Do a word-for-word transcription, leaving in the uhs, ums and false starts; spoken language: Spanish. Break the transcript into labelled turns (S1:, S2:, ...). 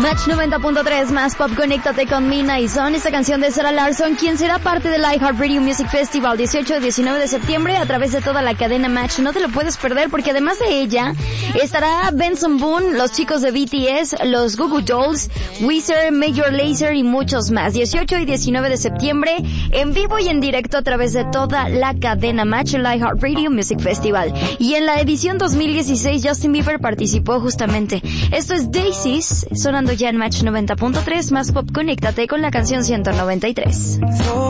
S1: Match noventa punto tres, más pop, conéctate con Mina y Son. Esta canción de Sarah Larsson, quien será parte del iHeartRadio Music Festival dieciocho y diecinueve de septiembre a través de toda la cadena Match. No te lo puedes perder porque además de ella estará Benson Boone, los chicos de B T S, los Goo Goo Dolls, Weezer, Major Lazer y muchos más. dieciocho y diecinueve de septiembre en vivo y en directo a través de toda la cadena Match, el iHeartRadio Music Festival. Y en la edición dos mil dieciséis Justin Bieber participó justamente. Esto es Daisies, sonando ya en Match noventa punto tres, más pop, conéctate con la canción ciento noventa y tres.